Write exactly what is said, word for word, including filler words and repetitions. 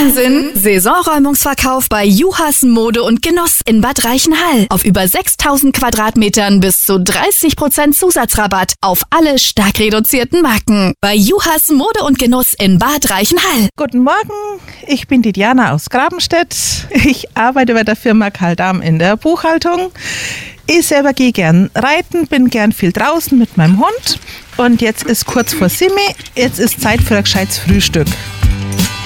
Wahnsinn! Saisonräumungsverkauf bei Juhas Mode und Genuss in Bad Reichenhall. Auf über sechstausend Quadratmetern bis zu dreißig Prozent Zusatzrabatt auf alle stark reduzierten Marken. Bei Juhas Mode und Genuss in Bad Reichenhall. Guten Morgen, ich bin die Diana aus Grabenstedt. Ich arbeite bei der Firma Karl Dahm in der Buchhaltung. Ich selber gehe gern reiten, bin gern viel draußen mit meinem Hund. Und jetzt ist kurz vor Simi, jetzt ist Zeit für ein gescheites Frühstück.